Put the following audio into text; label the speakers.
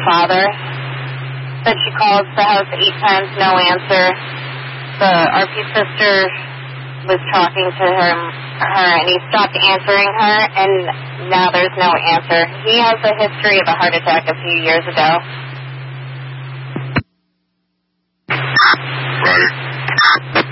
Speaker 1: father. Said she called the house 8 times, no answer. The RP sister was talking to her, and he stopped answering her, and now there's no answer. He has a history of a heart attack a few years ago.
Speaker 2: Right.